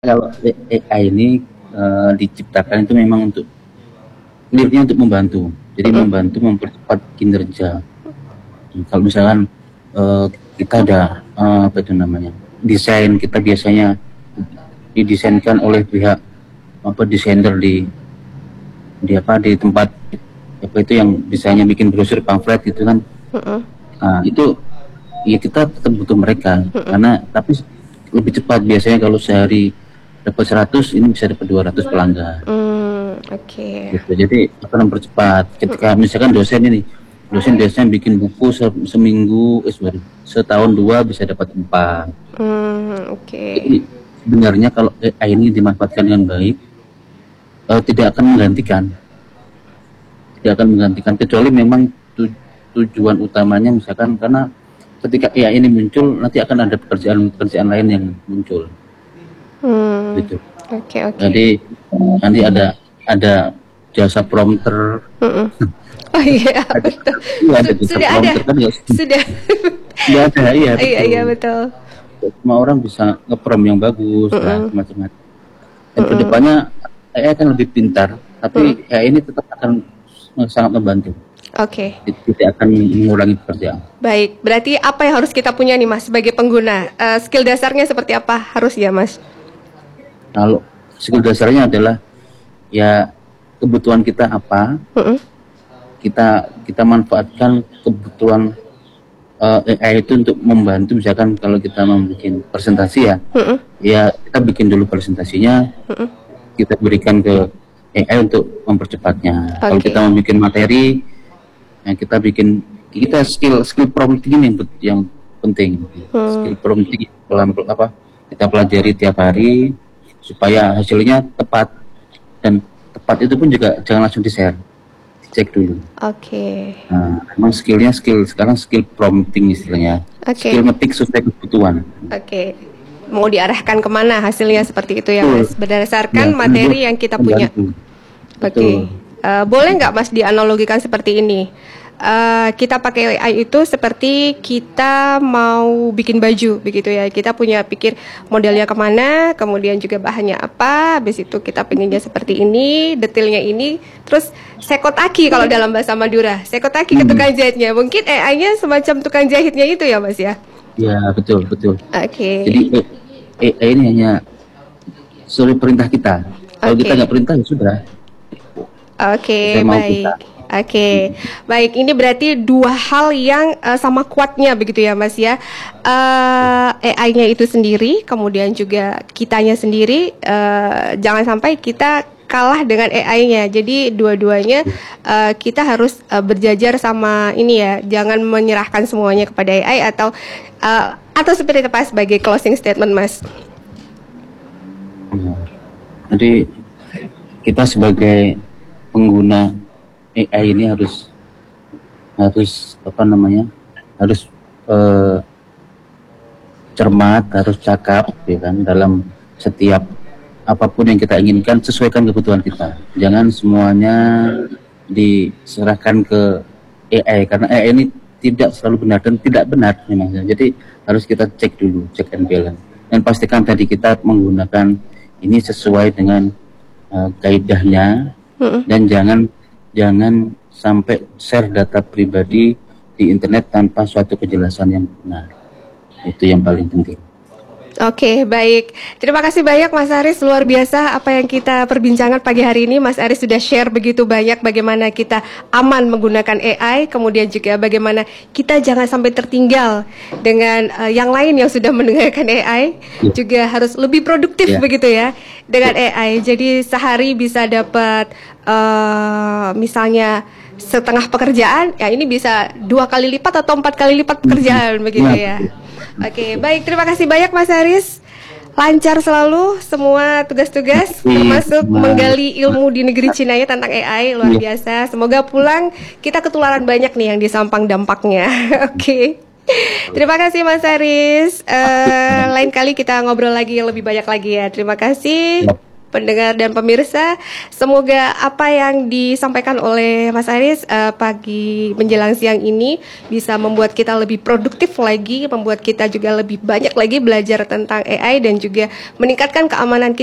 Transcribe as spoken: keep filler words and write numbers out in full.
Kalau A I ini uh, diciptakan itu memang untuk clearnya untuk membantu, jadi Mm-mm. membantu mempercepat kinerja. Kalau misalkan uh, kita ada uh, apa itu namanya desain, kita biasanya didesainkan oleh pihak apa desainer di di apa di tempat apa itu yang misalnya bikin brosur pamflet gitu kan. Mm-mm. Nah, itu ya kita tetap butuh mereka Mm-mm. karena tapi lebih cepat biasanya. Kalau sehari dapat seratus, ini bisa dapat dua ratus pelanggan Mm, oke. gitu. Jadi akan mempercepat ketika misalkan dosen ini dosen biasanya bikin buku se seminggu eh, sorry, setahun dua bisa dapat empat. Mm, oke. Jadi sebenarnya kalau A I ini dimanfaatkan dengan baik, eh, tidak akan menggantikan tidak akan menggantikan kecuali memang tu, tujuan utamanya misalkan karena ketika A I ini muncul nanti akan ada pekerjaan-pekerjaan lain yang muncul Hmm, gitu. oke oke. Jadi nanti ada ada jasa prompter. Mm-mm. Oh iya ada, betul. iya, ada Su- jasa sudah ada, prompter kan ya. sudah. Iya ada, iya Iya betul. iya betul. Semua orang bisa ngeprom yang bagus lah Mm-mm. macam-macam. Dan Mm-mm. kedepannya A I akan lebih pintar, Mm-mm. tapi A I ini tetap akan sangat membantu. Oke. Tidak akan mengurangi pekerjaan. Baik, berarti apa yang harus kita punya nih Mas sebagai pengguna? Eh, skill dasarnya seperti apa harus ya Mas? Kalau skill dasarnya adalah ya kebutuhan kita apa, Mm-mm. kita kita manfaatkan kebutuhan uh, A I itu untuk membantu. Misalkan kalau kita membuat presentasi ya, Mm-mm. ya kita bikin dulu presentasinya, Mm-mm. kita berikan ke A I untuk mempercepatnya. Kalau Oke. kita mau bikin materi, ya kita bikin kita skill skill prompting yang yang penting. Hmm. Skill prompting pelan apa kita pelajari tiap hari supaya hasilnya tepat, dan tepat itu pun juga jangan langsung di share, dicek dulu. Oke. Nah, emang skillnya skill sekarang skill prompting istilahnya, Oke. skill ngetik sesuai kebutuhan. Oke. Mau diarahkan kemana hasilnya seperti itu ya Betul. Mas? Berdasarkan Ya, materi yang kita punya. membantu. Oke. Betul. Eh, boleh nggak Mas dianalogikan seperti ini? Eh, kita pakai A I itu seperti kita mau bikin baju begitu ya. Kita punya pikir modelnya kemana, kemudian juga bahannya apa. Habis itu kita pengennya seperti ini, detailnya ini. Terus sekotaki kalau dalam bahasa Madura, sekotaki ke Hmm. tukang jahitnya. Mungkin A I-nya semacam tukang jahitnya itu ya Mas ya. Ya betul betul. Oke. Jadi A I ini hanya suruh perintah kita. Kalau Oke. kita nggak perintah ya sudah. Oke, Kita mau baik. kita. Oke, baik. Ini berarti dua hal yang eh, sama kuatnya begitu ya, Mas ya. Eh, A I-nya itu sendiri, kemudian juga kitanya sendiri. eh, jangan sampai kita kalah dengan A I-nya. Jadi dua-duanya eh, kita harus eh, berjajar sama ini ya. Jangan menyerahkan semuanya kepada A I atau eh, atau seperti apa sebagai closing statement, Mas. Ya. Jadi kita sebagai pengguna A I ini harus harus apa namanya harus eh, cermat, harus cakap, ya kan, dalam setiap apapun yang kita inginkan sesuaikan kebutuhan kita. Jangan semuanya diserahkan ke A I karena A I ini tidak selalu benar dan tidak benar memang. Jadi harus kita cek dulu, check and balance, dan pastikan tadi kita menggunakan ini sesuai dengan uh, kaidahnya. Mm-mm. Dan jangan jangan sampai share data pribadi di internet tanpa suatu kejelasan yang benar. Itu yang paling penting. Oke, baik. Terima kasih banyak Mas Aris, luar biasa apa yang kita perbincangkan pagi hari ini. Mas Aris sudah share begitu banyak bagaimana kita aman menggunakan A I, kemudian juga bagaimana kita jangan sampai tertinggal dengan uh, yang lain yang sudah mendengarkan A I, Ya. juga harus lebih produktif Ya. begitu ya dengan A I. Jadi sehari bisa dapat uh, misalnya setengah pekerjaan, ya ini bisa dua kali lipat atau empat kali lipat pekerjaan begitu ya. Oke, baik. Terima kasih banyak Mas Haris. Lancar selalu semua tugas-tugas, termasuk menggali ilmu di negeri Cina ya tentang A I, luar biasa. Semoga pulang kita ketularan banyak nih yang di Sampang dampaknya. Oke. Terima kasih Mas Haris. Eh, lain kali kita ngobrol lagi yang lebih banyak lagi ya. Terima kasih. pendengar dan pemirsa, semoga apa yang disampaikan oleh Mas Aris uh, pagi menjelang siang ini bisa membuat kita lebih produktif lagi, membuat kita juga lebih banyak lagi belajar tentang A I dan juga meningkatkan keamanan kita